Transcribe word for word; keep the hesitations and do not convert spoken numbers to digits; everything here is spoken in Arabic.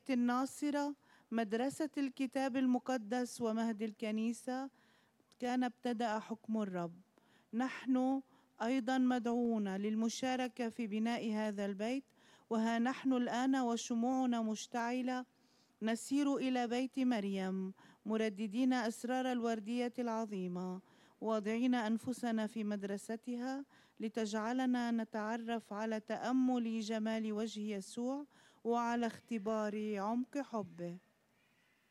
بيت الناصرة مدرسة الكتاب المقدس ومهد الكنيسة كان ابتدأ حكم الرب. نحن أيضا مدعوون للمشاركة في بناء هذا البيت، وها نحن الآن وشموعنا مشتعلة نسير إلى بيت مريم مرددين أسرار الوردية العظيمة، واضعين أنفسنا في مدرستها لتجعلنا نتعرف على تأمل جمال وجه يسوع وعلى اختبار عمق حبه.